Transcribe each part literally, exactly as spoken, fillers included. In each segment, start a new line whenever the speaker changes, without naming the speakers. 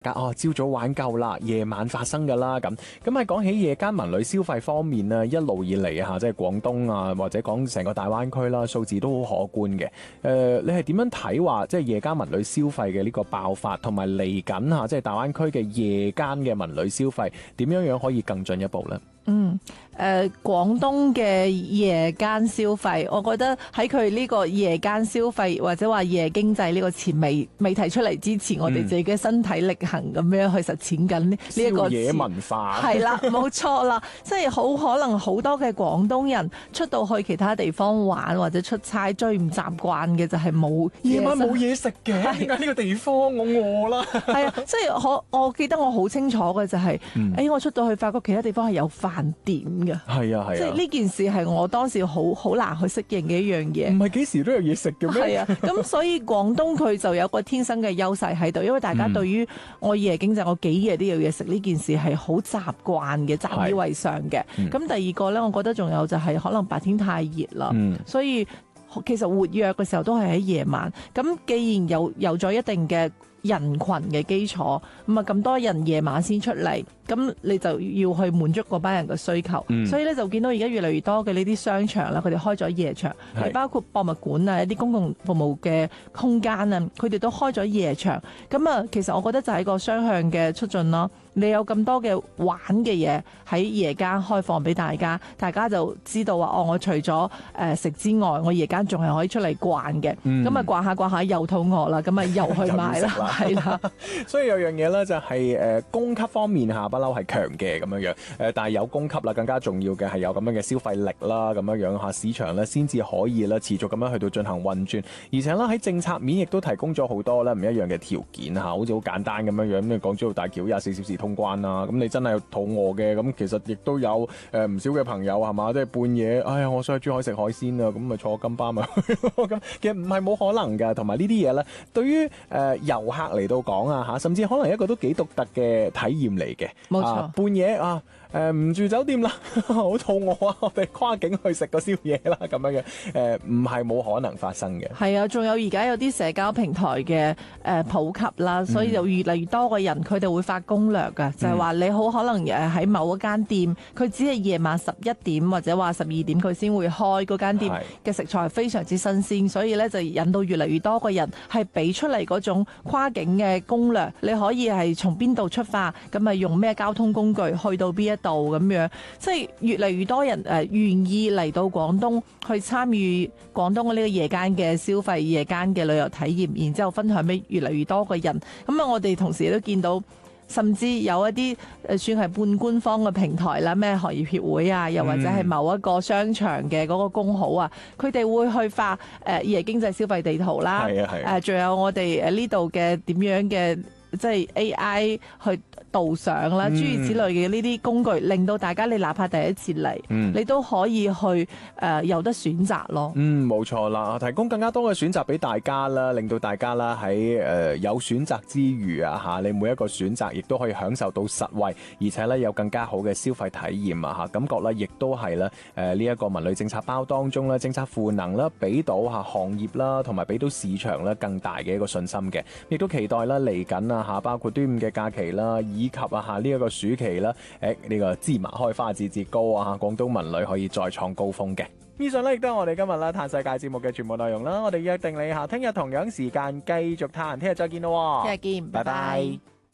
哦，朝早玩夠啦，夜晚發生㗎啦咁。咁喺講起夜間文旅消費方面呢，一路以嚟啊，即係廣東啊，或者講成個大灣區啦，數字都好可觀嘅。誒、呃，你係點樣睇話即係夜間文旅消費嘅呢個爆發，同埋嚟緊嚇即係大灣區嘅夜間嘅文旅消費點樣樣可以更進一步呢？
嗯，誒、呃，廣東嘅夜間消費，我覺得喺佢呢個夜間消費或者話夜經濟呢個詞未未提出嚟之前，嗯、我哋自己嘅身體力行咁樣去實踐緊呢呢一個
夜文化
係啦，冇錯啦，即係好可能好多嘅廣東人出到去其他地方玩或者出差，最唔習慣嘅就係冇
夜晚冇嘢食嘅，點解呢個地方我餓啦？
係啊，即係我我記得我好清楚嘅就係、是，誒、嗯哎、我出到去發覺其他地方係有飯店嘅，
係啊係啊，
即係呢件事係我當時好好難去適應嘅一樣嘢。
唔係幾時都有嘢食嘅咩？
係啊，咁所以廣東佢就有個天生嘅優勢喺度，因為大家對於我夜經濟我幾夜都有嘢食呢件事係好習慣嘅，習以為常嘅。咁、嗯、第二個咧，我覺得仲有就係可能白天太熱啦、嗯，所以其實活躍嘅時候都係喺夜晚。咁既然有有咗一定嘅人群嘅基礎，咁啊咁多人夜晚先出嚟，咁你就要去滿足嗰班人嘅需求，嗯、所以咧就見到而家越嚟越多嘅呢啲商場啦，佢哋開咗夜場，係包括博物館啊、一啲公共服務嘅空間啊，佢哋都開咗夜場。咁啊，其實我覺得就係一個雙向嘅促進咯。你有咁多嘅玩嘅嘢喺夜間開放俾大家，大家就知道話哦，我除咗誒、呃、食之外，我夜間仲係可以出嚟逛嘅。咁、嗯、啊逛下逛下又肚餓啦，咁啊又去買啦，係啦。
所以有樣嘢咧就係誒供給方面下不嬲係強嘅咁樣樣，誒但係有供給啦，更加重要嘅係有咁樣嘅消費力啦，咁樣樣嚇市場咧先至可以咧持續咁樣去到進行運轉，而且咧喺政策面亦都提供咗好多咧唔一樣嘅條件嚇，好似好簡單咁樣樣，咁你港珠澳大橋廿四小時通關啦，咁你真係肚餓嘅，咁其實亦都有誒唔少嘅朋友係嘛，即係半夜，哎呀，我想去珠海食海鮮啊，咁咪坐金巴咪去咯，咁其實唔係冇可能㗎，同埋呢啲嘢咧，對於誒遊客嚟到講啊嚇，甚至可能一個都幾獨特嘅體驗嚟嘅，
冇錯，
啊、半夜啊。誒唔住酒店啦，好肚餓啊！我哋跨境去食個宵夜啦，咁樣嘅誒唔係冇可能發生嘅。
係啊，仲有而家有啲社交平台嘅誒、呃、普及啦，所以就越嚟越多嘅人佢哋、嗯、會發攻略㗎，就係、是、話你好可能誒喺某一間店，佢只係夜晚十一點或者話十二點佢先會開嗰間店嘅食材非常之新鮮，所以咧就引到越嚟越多嘅人係俾出嚟嗰種跨境嘅攻略，你可以係從邊度出發，咁啊用咩交通工具去到邊一度咁樣，即係越嚟越多人誒願意嚟到廣東去參與廣東嘅呢個夜間嘅消費、夜間嘅旅遊體驗，然之後分享俾越嚟越多嘅人。咁啊，我哋同時都見到，甚至有一啲誒算係半官方嘅平台啦，咩行業協會啊，又或者係某一個商場嘅嗰個工號啊，佢哋會去發誒夜經濟消費地圖啦。係啊係啊。誒，仲有我哋誒呢度嘅點樣嘅，即係 A I 去導賞啦，諸如此類嘅呢啲工具，令到大家你哪怕第一次嚟、嗯，你都可以去誒、呃、有得選擇咯。嗯，
冇錯啦，提供更加多嘅選擇俾大家啦，令到大家啦喺誒有選擇之餘啊嚇，你每一個選擇亦都可以享受到實惠，而且咧有更加好嘅消費體驗啊嚇，感覺咧亦都係咧誒呢一個文旅政策包當中咧政策賦能啦，俾到嚇行業啦，同埋俾到市場咧更大嘅一個信心嘅，亦都期待啦嚟緊啊嚇，包括端午嘅假期啦，以及啊嚇呢一個暑期啦，誒呢個芝麻開花節節高啊，廣東文旅可以再創高峰嘅。以上咧亦都係我哋今日啦嘆世界節目嘅全部內容啦，我哋約定你下聽日同樣時間繼續嘆，聽日再見咯，
聽日見，拜拜。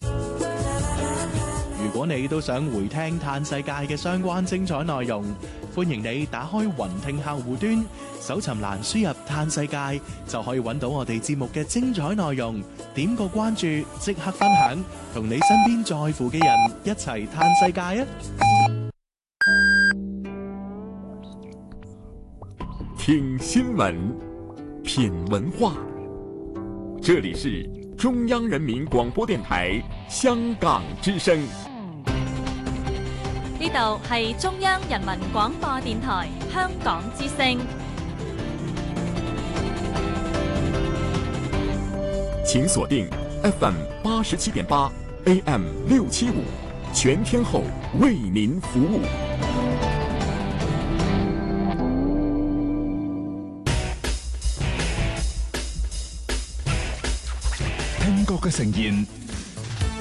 如果你都想回聽嘆世界嘅相關精彩內容，歡迎你打開雲聽客戶端，搜尋欄輸入嘆世界，就可以揾到我哋節目嘅精彩內容。點個關注，即刻分享，同你身邊在乎嘅人一齊嘆世界啊！
聽新聞，品文化，這裏是中央人民廣播電台香港之聲。
呢度係中央人民廣播電台香港之聲。
請鎖定 F M 八十七點八 A M 六七五，全天候為您服務。
聽覺嘅呈現，